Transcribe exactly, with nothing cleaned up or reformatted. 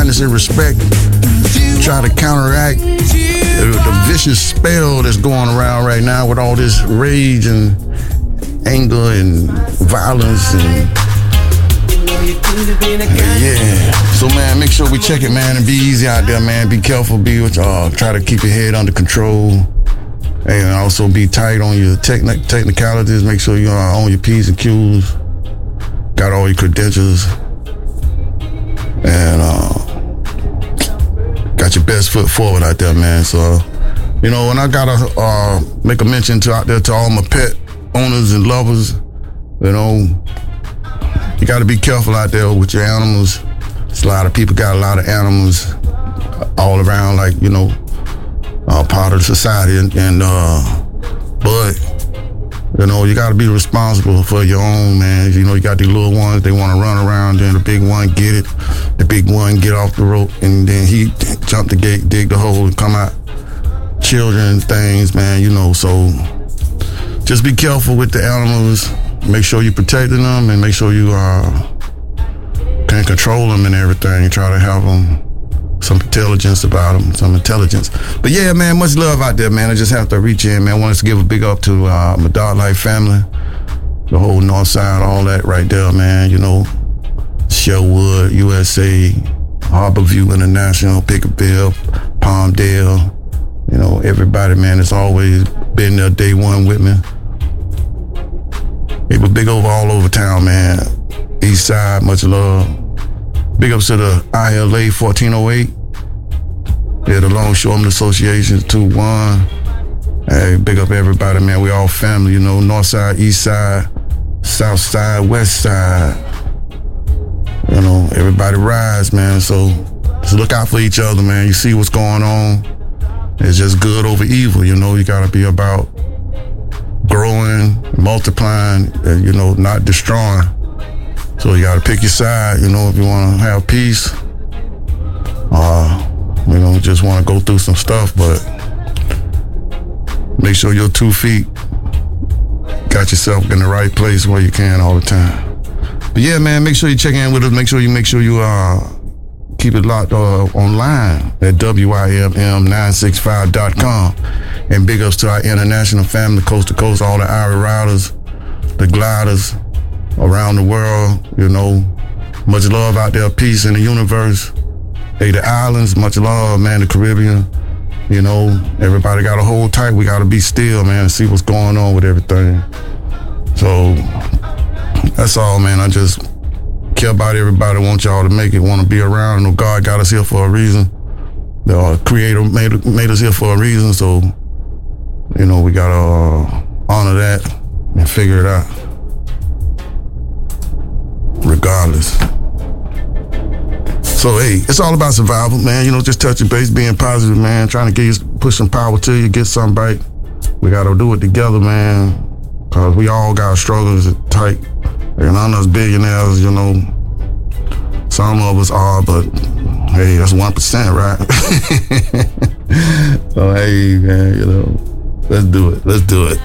kindness and respect. Try to counteract the, the vicious spell that's going around right now with all this rage and anger and violence and yeah. So man, make sure we check it, man, and be easy out there, man. Be careful, be with uh, try to keep your head under control, and also be tight on your techni- technicalities. Make sure you are on your P's and Q's, got all your credentials, and uh, got your best foot forward out there, man. So, you know, and I gotta uh, make a mention to out there to all my pet owners and lovers, you know. You got to be careful out there with your animals. There's a lot of people got a lot of animals all around, like, you know, uh, part of the society. And, and uh, but, you know, you got to be responsible for your own, man. You know, you got these little ones, they want to run around, then the big one get it. The big one get off the rope, and then he jump the gate, dig the hole, and come out. Children, things, man, you know, so just be careful with the animals. Make sure you're protecting them, and make sure you uh, can control them and everything. You try to have them some intelligence about them, some intelligence. But yeah, man, much love out there, man. I just have to reach in, man. I want us to give a big up to uh, my Dog Life family, the whole North Side, all that right there, man. You know, Sherwood, U S A, Harborview International, Pickerville, Palmdale. You know, everybody, man, has always been there day one with me. It was big over all over town, man. East Side, much love. Big ups to the I L A fourteen oh eight. Yeah, the Longshoremen Association, two one. Hey, big up everybody, man. We all family, you know. North Side, East Side, South Side, West Side. You know, everybody rides, man. So just look out for each other, man. You see what's going on. It's just good over evil, you know. You gotta be about growing, multiplying, and, you know, not destroying. So you gotta pick your side, you know, if you wanna have peace. Uh, you know, just wanna go through some stuff, but make sure your two feet got yourself in the right place where you can all the time. But yeah, man, make sure you check in with us. Make sure you make sure you uh keep it locked uh, online at W I M M nine six five dot com. And big ups to our international family, coast to coast, all the Irie Riders, the gliders around the world, you know. Much love out there, peace in the universe. Hey, the islands, much love, man, the Caribbean. You know, everybody got to hold tight. We got to be still, man, and see what's going on with everything. So that's all, man. I just care about everybody, want y'all to make it, want to be around. You know, God got us here for a reason. The Creator made, made us here for a reason, so you know, we gotta uh, honor that and figure it out, regardless. So, hey, it's all about survival, man. You know, just touching base, being positive, man. Trying to get you, push some power to you, get something back. We gotta do it together, man. Cause we all got struggles tight. And none of us billionaires, you know. Some of us are, but hey, that's one percent, right? So, hey, man, you know. Let's do it. Let's do it.